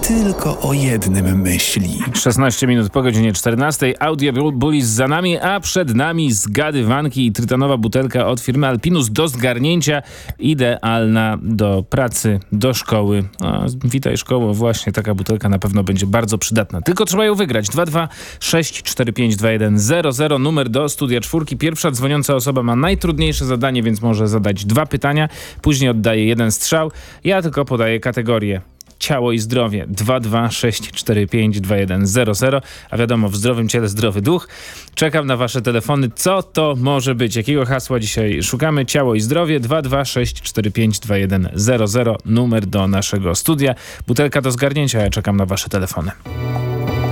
tylko o jednym myśli. 16 minut po godzinie 14. Audio Bullies za nami, a przed nami zgadywanki i trytanowa butelka od firmy Alpinus do zgarnięcia. Idealna do pracy, do szkoły. Witaj szkoło, właśnie taka butelka na pewno będzie bardzo przydatna. Tylko trzeba ją wygrać. 226452100, numer do Studia Czwórki. Pierwsza dzwoniąca osoba ma najtrudniejsze zadanie, więc może zadać 2 pytania. Później oddaje 1 strzał. Ja tylko podaję kategorię ciało i zdrowie. 226452100, a wiadomo, w zdrowym ciele zdrowy duch. Czekam na wasze telefony. Co to może być? Jakiego hasła dzisiaj szukamy? Ciało i zdrowie. 226452100, numer do naszego studia. Butelka do zgarnięcia. Ja czekam na wasze telefony.